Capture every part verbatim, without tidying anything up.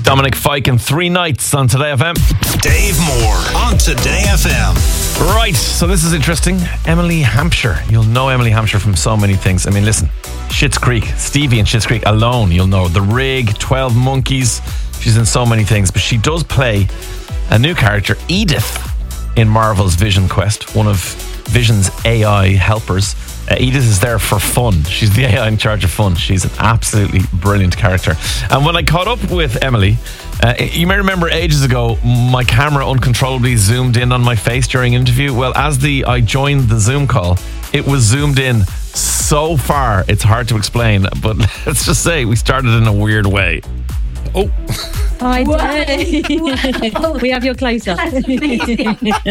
Dominic Fike and Three Nights on Today F M. Dave Moore on Today F M. Right, so this is interesting. Emily Hampshire. You'll know Emily Hampshire from so many things. I mean, listen, Schitt's Creek, Stevie and Schitt's Creek alone, you'll know. The Rig, twelve Monkeys. She's in so many things, but she does play a new character, Edith, in Marvel's Vision Quest, one of Vision's A I helpers. Uh, Edith is there for fun. She's the A I in charge of fun. She's an absolutely brilliant character. And when I caught up with Emily, uh, you may remember ages ago, my camera uncontrollably zoomed in on my face during an interview. Well, as the I joined the Zoom call, it was zoomed in so far, it's hard to explain. But let's just say we started in a weird way. Oh. Hi, Dave. We have your close up. That's amazing.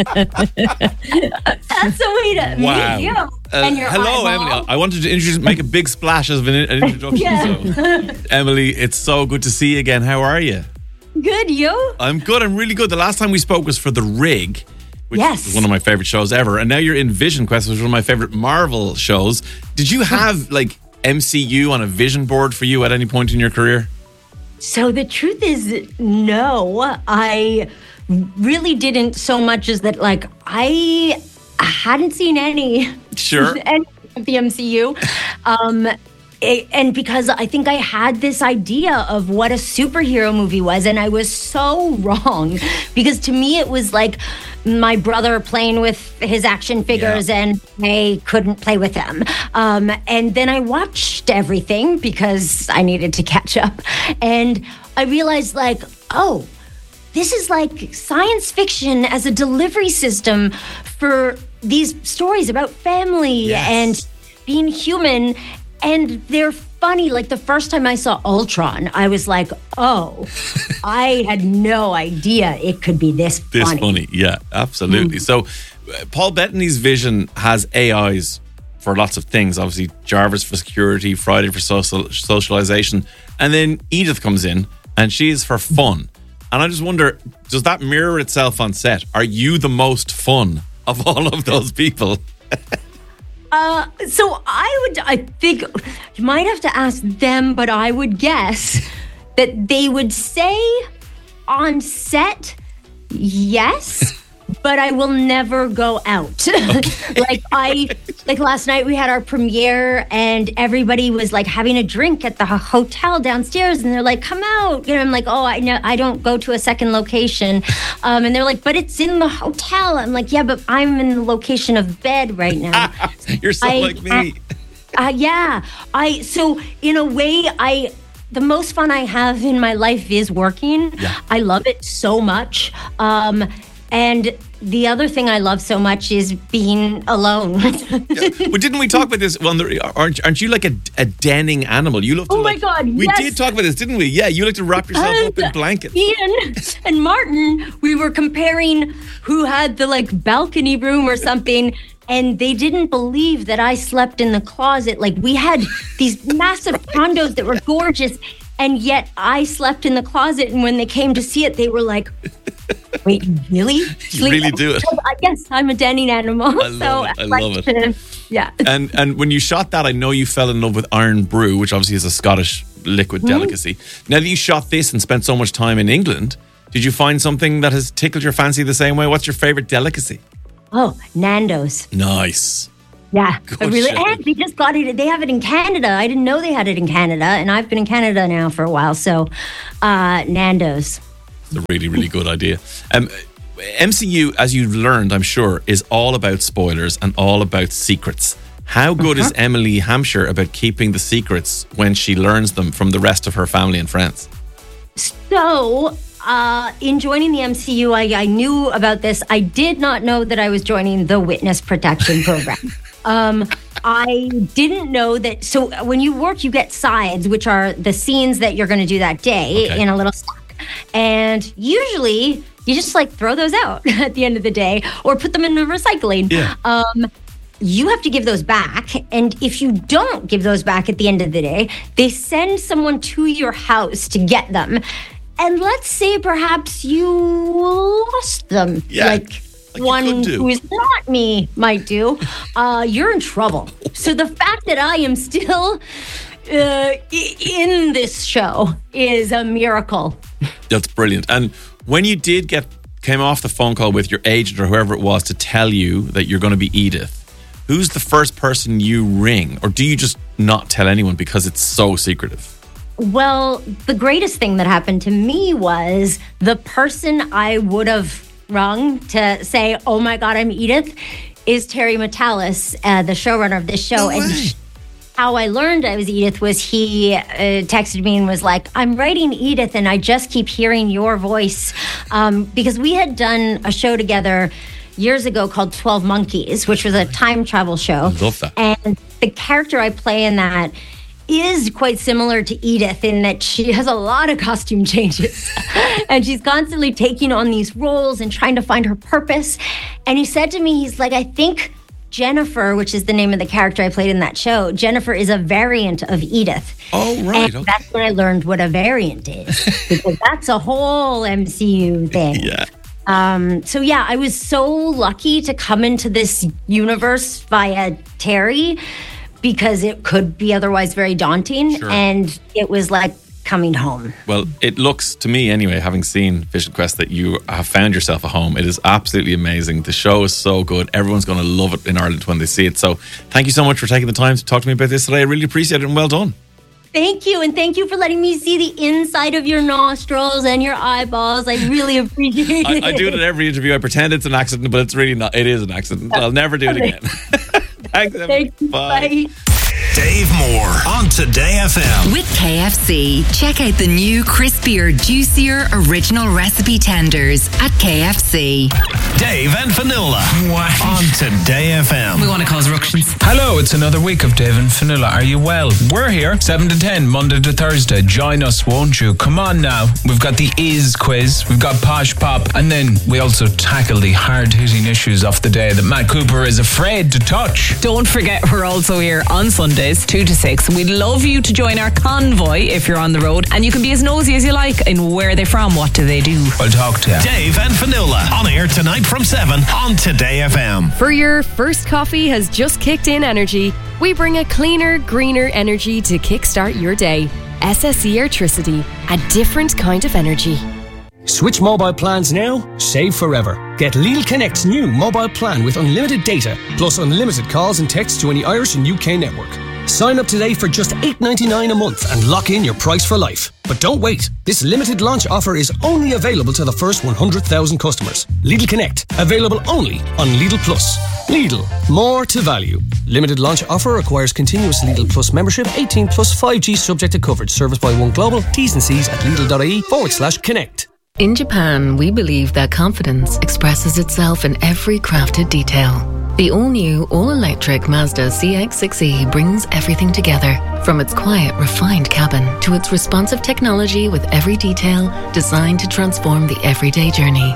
That's a way to wow. meet you. Uh, and your hello, eyeball. Emily. I wanted to introduce, make a big splash as an, an introduction. Yeah. So, Emily, it's so good to see you again. How are you? Good, you? I'm good. I'm really good. The last time we spoke was for The Rig, which Yes. is one of my favorite shows ever. And now you're in Vision Quest, which is one of my favorite Marvel shows. Did you have like M C U on a vision board for you at any point in your career? So the truth is, no, I really didn't so much as that, like, I hadn't seen any, Sure. any of the M C U. Um, it- and because I think I had this idea of what a superhero movie was, and I was so wrong. Because to me, it was like my brother playing with his action figures, Yeah. and I couldn't play with them. Um, and then I watched everything because I needed to catch up. And I realized, like, oh, this is like science fiction as a delivery system for these stories about family Yes. and being human. And they're funny. Like the first time I saw Ultron, I was like, oh, I had no idea it could be this funny. This funny, yeah, absolutely. So, uh, Paul Bettany's Vision has A Is for lots of things. Obviously, Jarvis for security, Friday for social socialization, and then Edith comes in, and she is for fun. And I just wonder, does that mirror itself on set? Are you the most fun of all of those people? Uh, so I would, I think you might have to ask them, but I would guess that they would say on set, yes, but I will never go out. Like I, like last night we had our premiere and everybody was like having a drink at the hotel downstairs and they're like, come out. You know, I'm like, oh, I know, I don't go to a second location. Um, and they're like, but it's in the hotel. I'm like, yeah, but I'm in the location of bed right now. You're so I- like me. Uh, yeah, I so in a way, I the most fun I have in my life is working. Yeah. I love it so much. Um, and the other thing I love so much is being alone. But didn't we talk about this? Well, there- aren't aren't you like a, a denning animal? You love to Oh my like, God, we yes. did talk about this, didn't we? Yeah, you like to wrap yourself up in blankets. Ian and Martin, we were comparing who had the like balcony room or something. And they didn't believe that I slept in the closet. Like we had these massive condos that were gorgeous, and yet I slept in the closet. And when they came to see it, they were like, "Wait, you really? You really do it." So, I guess I'm a denning animal. I love so it. I like love it. to- yeah. And and when you shot that, I know you fell in love with Iron Brew, which obviously is a Scottish liquid Mm-hmm. delicacy. Now that you shot this and spent so much time in England, did you find something that has tickled your fancy the same way? What's your favorite delicacy? Oh, Nando's. Nice. Yeah, Good I really. shit. And they just got it. They have it in Canada. I didn't know they had it in Canada, and I've been in Canada now for a while. So, uh, Nando's. It's a really, really good idea. Um, M C U, as you've learned, I'm sure, is all about spoilers and all about secrets. How good is Emily Hampshire about keeping the secrets when she learns them from the rest of her family and friends? So, uh, in joining the M C U, I, I knew about this. I did not know that I was joining the Witness Protection Program. um, I didn't know that. So, when you work, you get sides, which are the scenes that you're going to do that day Okay. in a little stack. And usually, you just like throw those out at the end of the day or put them in the recycling. Yeah. Um, you have to give those back. And if you don't give those back at the end of the day, they send someone to your house to get them. And let's say perhaps you lost them. Yeah, Like, like you one could do. who is not me might do. Uh, you're in trouble. So the fact that I am still uh, i- in this show is a miracle. That's brilliant. And when you did get came off the phone call with your agent or whoever it was to tell you that you're going to be Edith, who's the first person you ring? Or do you just not tell anyone because it's so secretive? Well, the greatest thing that happened to me was the person I would have rung to say, oh my God, I'm Edith, is Terry Matalas, uh, the showrunner of this show. No way. And how I learned I was Edith was he uh, texted me and was like, I'm writing Edith and I just keep hearing your voice. Um, because we had done a show together years ago called twelve Monkeys, which was a time travel show. I love that. And the character I play in that is quite similar to Edith in that she has a lot of costume changes and she's constantly taking on these roles and trying to find her purpose. And he said to me, he's like, I think Jennifer, which is the name of the character I played in that show, Jennifer is a variant of Edith. Oh, right. And Okay. that's when I learned what a variant is, because that's a whole M C U thing. Yeah. Um, so yeah, I was so lucky to come into this universe via Terry, because it could be otherwise very daunting. Sure. And it was like coming home. Well, it looks to me anyway, having seen Vision Quest, that you have found yourself a home. It is absolutely amazing. The show is so good. Everyone's going to love it in Ireland when they see it. So thank you so much for taking the time to talk to me about this today. I really appreciate it and well done. Thank you. And thank you for letting me see the inside of your nostrils and your eyeballs. I really appreciate it. I, I do it in every interview. I pretend it's an accident, but it's really not. It is an accident. I'll never do it again. Thanks, Emma. Thank you. Bye. Bye. Dave Moore on Today F M. With K F C, check out the new crispier, juicier original recipe tenders at K F C. Dave and Fionnuala on Today F M. We want to cause ructions. Hello, it's another week of Dave and Fionnuala. Are you well? We're here, seven to ten, Monday to Thursday. Join us, won't you? Come on now. We've got the Is quiz, we've got Posh Pop, and then we also tackle the hard-hitting issues of the day that Matt Cooper is afraid to touch. Don't forget, we're also here on Sundays, two to six. We'd love you to join our convoy if you're on the road, and you can be as nosy as you like in where they're from, what do they do. I'll talk to you. Dave and Fionnuala on air tonight from seven on Today F M. For your first coffee has just kicked in energy, we bring a cleaner, greener energy to kickstart your day. S S E Airtricity, a different kind of energy. Switch mobile plans now, save forever. Get Lidl Connect's new mobile plan with unlimited data, plus unlimited calls and texts to any Irish and U K network. Sign up today for just eight ninety-nine a month and lock in your price for life. But don't wait. This limited launch offer is only available to the first one hundred thousand customers. Lidl Connect, available only on Lidl Plus. Lidl, more to value. Limited launch offer requires continuous Lidl Plus membership, eighteen plus five G subject to coverage. Service by One Global. T's and C's at Lidl.ie forward slash connect. In Japan, we believe that confidence expresses itself in every crafted detail. The all-new, all-electric Mazda C X six E brings everything together, from its quiet, refined cabin to its responsive technology with every detail designed to transform the everyday journey.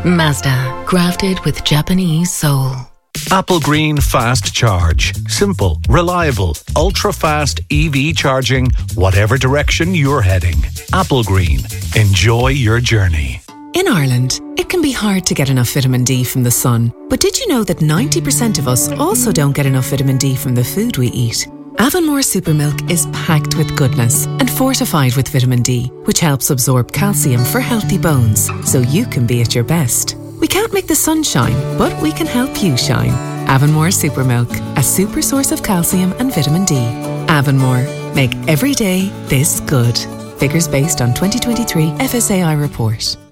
Mazda, crafted with Japanese soul. Apple Green Fast Charge. Simple, reliable, ultra-fast E V charging, whatever direction you're heading. Apple Green. Enjoy your journey. In Ireland, it can be hard to get enough vitamin D from the sun. But did you know that ninety percent of us also don't get enough vitamin D from the food we eat? Avonmore Supermilk is packed with goodness and fortified with vitamin D, which helps absorb calcium for healthy bones, so you can be at your best. We can't make the sun shine, but we can help you shine. Avonmore Supermilk, a super source of calcium and vitamin D. Avonmore, make every day this good. Figures based on twenty twenty-three F S A I report.